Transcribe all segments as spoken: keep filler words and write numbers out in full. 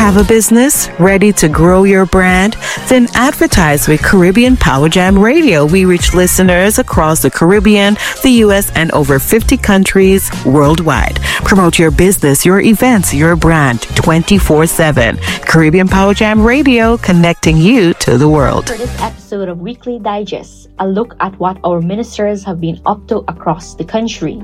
Have a business ready to grow your brand? Then advertise with Caribbean Power Jam Radio. We reach listeners across the Caribbean, the U S, and over fifty countries worldwide. Promote your business, your events, your brand twenty-four seven. Caribbean Power Jam Radio, connecting you to the world. For this episode of Weekly Digest, a look at what our ministers have been up to across the country.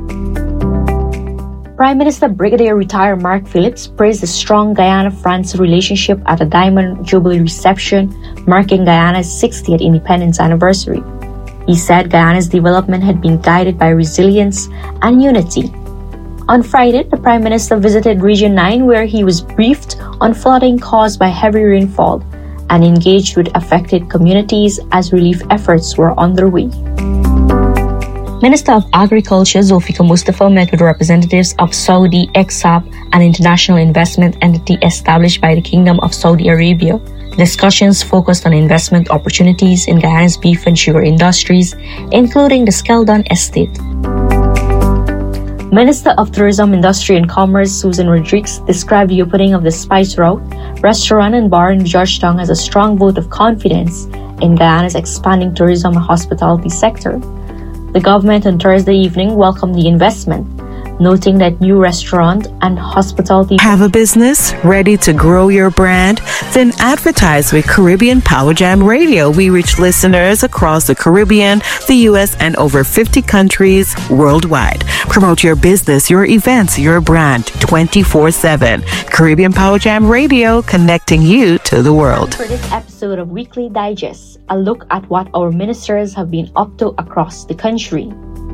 Prime Minister Brigadier Retired Mark Phillips praised the strong Guyana-France relationship at a Diamond Jubilee reception marking Guyana's sixtieth independence anniversary. He said Guyana's development had been guided by resilience and unity. On Friday, the Prime Minister visited Region nine where he was briefed on flooding caused by heavy rainfall and engaged with affected communities as relief efforts were underway. Minister of Agriculture Zulfikar Mustafa met with representatives of Saudi Exab, an international investment entity established by the Kingdom of Saudi Arabia. Discussions focused on investment opportunities in Guyana's beef and sugar industries, including the Skeldon Estate. Minister of Tourism, Industry and Commerce Susan Rodriguez described the opening of the Spice Route restaurant and bar in Georgetown as a strong vote of confidence in Guyana's expanding tourism and hospitality sector. The government on Thursday evening welcomed the investment, noting that new restaurant and hospitality... Have a business ready to grow your brand? Then advertise with Caribbean Power Jam Radio. We reach listeners across the Caribbean, the U S, and over fifty countries worldwide. Promote your business, your events, your brand twenty-four seven. Caribbean Power Jam Radio, connecting you to the world. For this episode of Weekly Digest, a look at what our ministers have been up to across the country.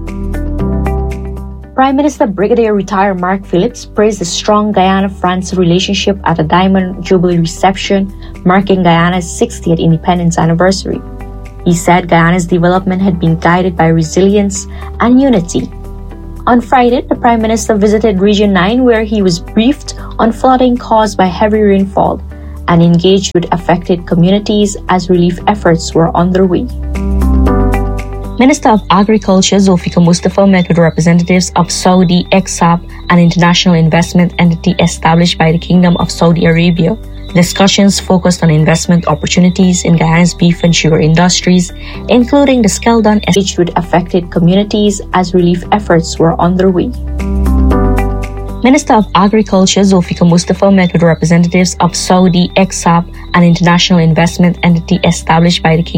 Prime Minister Brigadier Retired Mark Phillips praised the strong Guyana-France relationship at a Diamond Jubilee reception marking Guyana's sixtieth independence anniversary. He said Guyana's development had been guided by resilience and unity. On Friday, the Prime Minister visited Region nine where he was briefed on flooding caused by heavy rainfall and engaged with affected communities as relief efforts were underway. Minister of Agriculture Zulfikar Mustafa met with representatives of Saudi Exab, an international investment entity established by the Kingdom of Saudi Arabia. Discussions focused on investment opportunities in Guyana's beef and sugar industries, including the Skeldon Estate, with affected communities as relief efforts were underway. Minister of Agriculture Zulfikar Mustafa met with representatives of Saudi Exab, an international investment entity established by the Kingdom